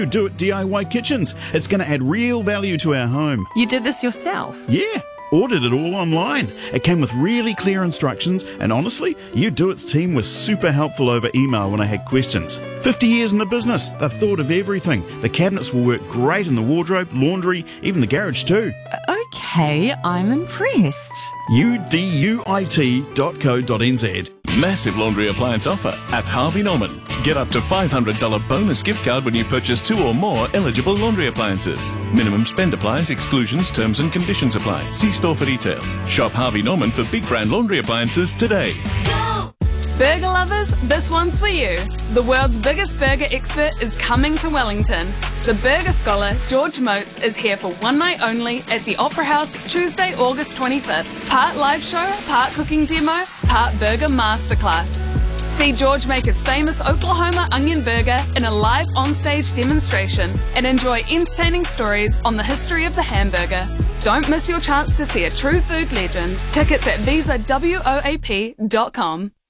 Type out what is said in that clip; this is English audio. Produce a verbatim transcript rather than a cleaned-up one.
Do It D I Y Kitchens. It's going to add real value to our home. You did this yourself? Yeah, ordered it all online. It came with really clear instructions, and honestly, You Do It's team was super helpful over email when I had questions. fifty years in the business, they've thought of everything. The cabinets will work great in the wardrobe, laundry, even the garage too. Okay, I'm impressed. U D U I T dot co dot n z. Massive laundry appliance offer at Harvey Norman. Get up to five hundred dollars bonus gift card when you purchase two or more eligible laundry appliances. Minimum spend applies, exclusions, terms and conditions apply. See store for details. Shop Harvey Norman for big brand laundry appliances today. Burger lovers, this one's for you. The world's biggest burger expert is coming to Wellington. The burger scholar, George Motes, is here for one night only at the Opera House, Tuesday, August twenty-fifth. Part live show, part cooking demo, part burger masterclass. See George make his famous Oklahoma onion burger in a live onstage demonstration and enjoy entertaining stories on the history of the hamburger. Don't miss your chance to see a true food legend. Tickets at visa woap dot com.